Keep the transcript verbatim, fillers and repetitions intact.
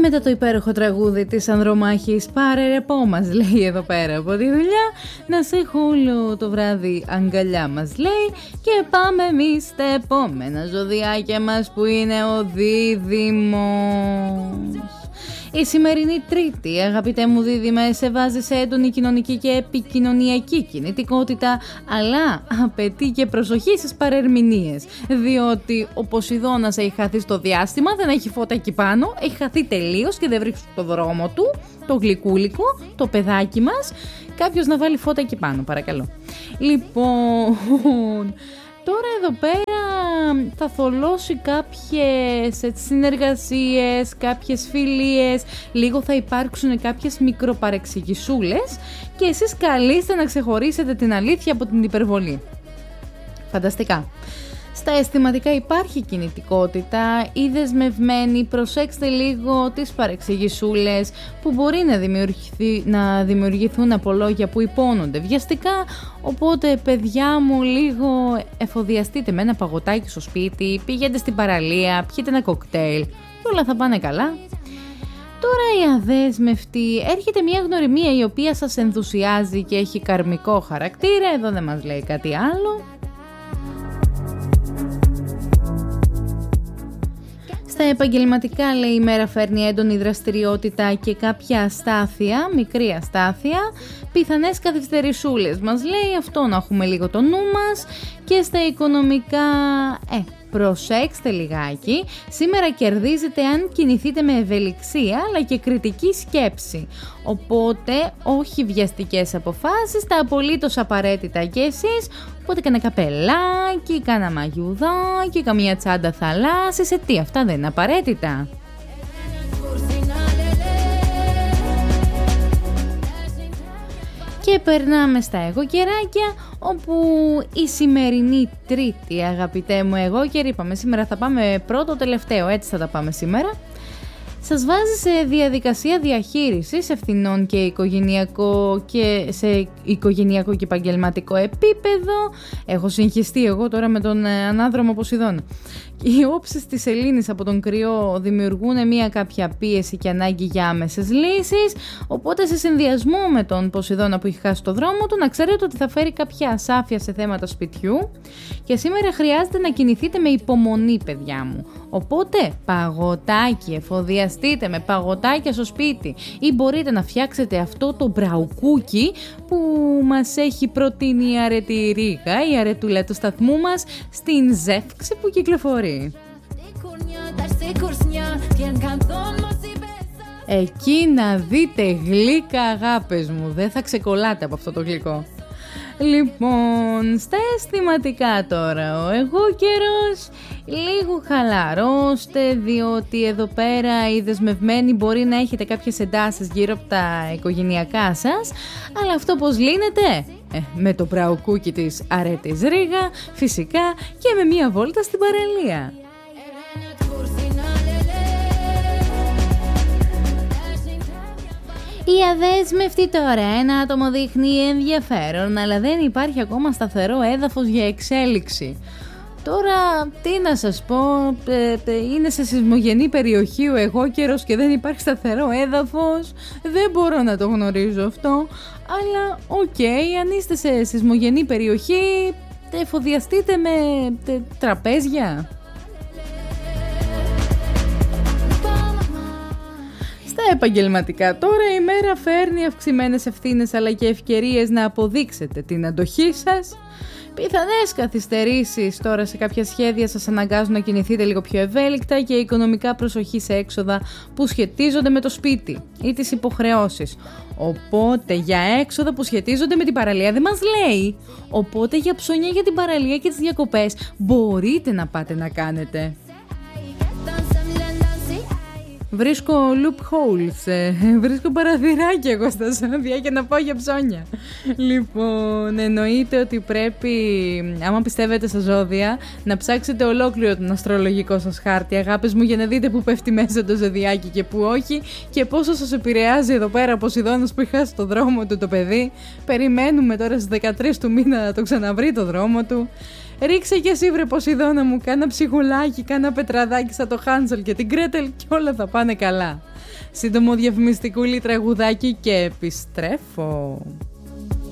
μετά το υπέροχο τραγούδι της Ανδρομάχης, πάρε ρεπό μας λέει εδώ πέρα από τη δουλειά, να σε έχω όλο το βράδυ αγκαλιά μας λέει, και πάμε εμείς στα επόμενα ζωδιάκια μας που είναι ο Δίδυμος. Η σημερινή Τρίτη, αγαπητέ μου Δίδυμε, σε βάζει σε έντονη κοινωνική και επικοινωνιακή κινητικότητα, αλλά απαιτεί και προσοχή στις παρερμηνίες, διότι ο Ποσειδώνας έχει χαθεί στο διάστημα, δεν έχει φώτα εκεί πάνω, έχει χαθεί τελείως και δεν βρίσκει το δρόμο του, το γλυκούλικο, το παιδάκι μας. Κάποιος να βάλει φώτα εκεί πάνω, παρακαλώ. Λοιπόν... Τώρα εδώ πέρα θα θολώσει κάποιες συνεργασίες, κάποιες φιλίες, λίγο θα υπάρξουν κάποιες μικροπαρεξηγησούλες και εσείς καλείστε να ξεχωρίσετε την αλήθεια από την υπερβολή. Φανταστικά. Στα αισθηματικά υπάρχει κινητικότητα ή δεσμευμένη, προσέξτε λίγο τις παρεξηγησούλες που μπορεί να, δημιουργηθεί, να δημιουργηθούν από λόγια που υπόνονται βιαστικά, οπότε παιδιά μου λίγο εφοδιαστείτε με ένα παγωτάκι στο σπίτι, πηγαίνετε στην παραλία, πιείτε ένα κοκτέιλ και όλα θα πάνε καλά. Τώρα η αδέσμευτη, έρχεται μια γνωριμία η οποία σας ενθουσιάζει και έχει καρμικό χαρακτήρα, εδώ δεν μας λέει κάτι άλλο. Στα επαγγελματικά λέει η μέρα φέρνει έντονη δραστηριότητα και κάποια αστάθεια, μικρή αστάθεια, πιθανές καθυστερησούλες μας λέει, αυτό να έχουμε λίγο το νου μας. Και στα οικονομικά, ε, προσέξτε λιγάκι, σήμερα κερδίζετε αν κινηθείτε με ευελιξία αλλά και κριτική σκέψη. Οπότε όχι βιαστικές αποφάσεις, τα απολύτως απαραίτητα και εσείς, οπότε κάνα καπελάκι, κάνα μαγιουδάκι, καμία τσάντα θαλάσσης, σε τι αυτά δεν είναι απαραίτητα. Και περνάμε στα εγωκεράκια, όπου η σημερινή Τρίτη, αγαπητέ μου εγώκεροι, είπαμε σήμερα θα πάμε πρώτο τελευταίο, έτσι θα τα πάμε σήμερα, σας βάζει σε διαδικασία διαχείρισης ευθυνών και οικογενειακό και σε οικογενειακό και επαγγελματικό επίπεδο. Έχω συγχυστεί εγώ τώρα με τον ανάδρομο Ποσειδώνα. Οι όψεις της σελήνης από τον κρυό δημιουργούν μια κάποια πίεση και ανάγκη για άμεσες λύσεις, οπότε σε συνδυασμό με τον Ποσειδώνα που έχει χάσει το δρόμο του, να ξέρετε ότι θα φέρει κάποια ασάφεια σε θέματα σπιτιού και σήμερα χρειάζεται να κινηθείτε με υπομονή, παιδιά μου. Οπότε παγωτάκι, εφοδιαστείτε με παγωτάκια στο σπίτι ή μπορείτε να φτιάξετε αυτό το μπραουκούκι που μας έχει προτείνει η αρετή Ρίγα, η αρετούλα του σταθμού μας, στην ζεύξη που κυκλοφορεί. Εκεί να δείτε γλύκα, αγάπες μου, δεν θα ξεκολλάτε από αυτό το γλυκό. Λοιπόν, στα αισθηματικά τώρα, ο εγώ καιρός λίγο χαλαρώστε, διότι εδώ πέρα οι δεσμευμένοι μπορεί να έχετε κάποιες εντάσεις γύρω από τα οικογενειακά σας, αλλά αυτό πώς λύνεται? Ε, με το μπραουκούκι της αρέτης Ρίγα, φυσικά, και με μία βόλτα στην παραλία. Η αδέσμευτη τώρα, ένα άτομο δείχνει ενδιαφέρον, αλλά δεν υπάρχει ακόμα σταθερό έδαφος για εξέλιξη. Τώρα, τι να σας πω, είναι σε σεισμογενή περιοχή ο εγώκερος και δεν υπάρχει σταθερό έδαφος, δεν μπορώ να το γνωρίζω αυτό, αλλά οκ, okay, αν είστε σε σεισμογενή περιοχή, εφοδιαστείτε με τραπέζια. Στα επαγγελματικά τώρα η μέρα φέρνει αυξημένες ευθύνες αλλά και ευκαιρίες να αποδείξετε την αντοχή σας. Πιθανές καθυστερήσεις τώρα σε κάποια σχέδια σας αναγκάζουν να κινηθείτε λίγο πιο ευέλικτα και οικονομικά προσοχή σε έξοδα που σχετίζονται με το σπίτι ή τις υποχρεώσεις. Οπότε για έξοδα που σχετίζονται με την παραλία δεν μας λέει. Οπότε για ψώνια για την παραλία και τις διακοπές μπορείτε να πάτε να κάνετε. Βρίσκω loopholes, ε, βρίσκω παραθυράκια εγώ στα ζώδια για να πάω για ψώνια. Λοιπόν, εννοείται ότι πρέπει, άμα πιστεύετε στα ζώδια, να ψάξετε ολόκληρο τον αστρολογικό σας χάρτη, αγάπες μου, για να δείτε που πέφτει μέσα το ζωδιάκι και που όχι και πόσο σας επηρεάζει εδώ πέρα ο Ποσειδώνας που έχει χάσει το δρόμο του το παιδί. Περιμένουμε τώρα στις δεκατρείς του μήνα να το ξαναβρει το δρόμο του. Ρίξε και εσύ βρε Ποσειδώνα μου, κάνα ψυχουλάκι, κάνα πετραδάκι σαν το Χάνσελ και την Κρέτελ και όλα θα πάνε καλά. σύντομο διαφημιστικούλι τραγουδάκι και επιστρέφω.